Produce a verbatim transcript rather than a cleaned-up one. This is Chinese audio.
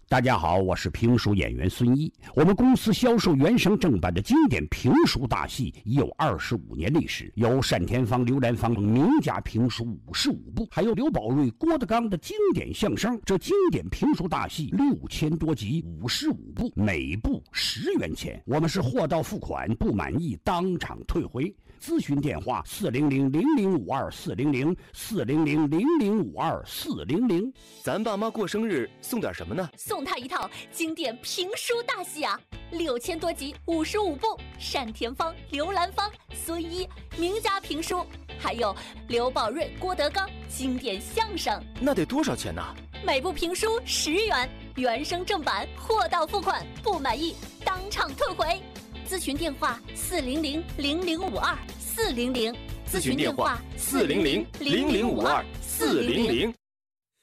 大家好，我是评书演员孙一。我们公司销售原声正版的经典评书大戏已有二十五年历史，有单田芳、刘兰芳名家评书五十五部，还有刘宝瑞、郭德纲的经典相声。这经典评书大戏六千多集，五十五部，每部十元钱。我们是货到付款，不满意当场退回。咨询电话：四零零零零五二四零零四零零零零五二四零零。 咱爸妈过生日送点什么呢？ 送他一套经典评书大戏啊，六千多集，五十五部，单田芳、刘兰芳、孙一名家评书，还有刘宝瑞、郭德纲经典相声。 那得多少钱呢？ 每部评书十元，原声正版，货到付款，不满意当场退回。咨询电话：四零零零零五二四零零。 咨询电话：四零零零零五二四零零。